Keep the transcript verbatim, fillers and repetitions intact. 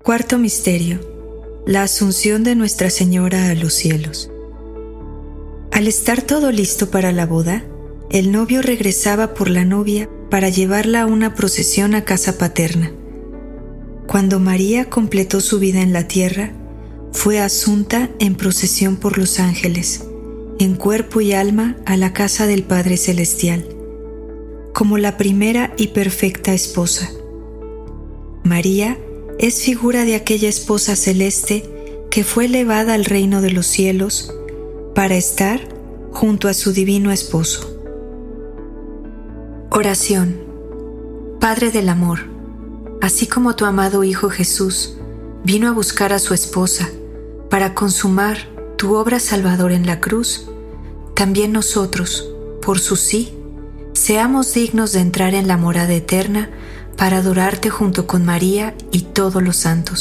Cuarto misterio: la Asunción de Nuestra Señora a los cielos. Al estar todo listo para la boda, el novio regresaba por la novia para llevarla a una procesión a casa paterna. Cuando María completó su vida en la tierra, fue asunta en procesión por los ángeles, en cuerpo y alma a la casa del Padre Celestial, como la primera y perfecta esposa. María es figura de aquella esposa celeste que fue elevada al reino de los cielos para estar junto a su divino esposo. Oración. Padre del amor, así como tu amado Hijo Jesús vino a buscar a su esposa para consumar tu obra salvadora en la cruz, también nosotros, por su sí, seamos dignos de entrar en la morada eterna para adorarte junto con María y todos los santos.